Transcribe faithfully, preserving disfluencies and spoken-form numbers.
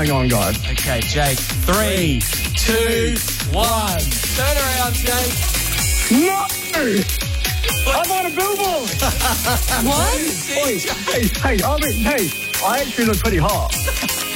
Hang on, guys. Okay, Jake. Three, two, one. Turn around, Jake. No! I'm on a billboard! What? Oi, hey, hey, I mean, hey, I actually look pretty hot.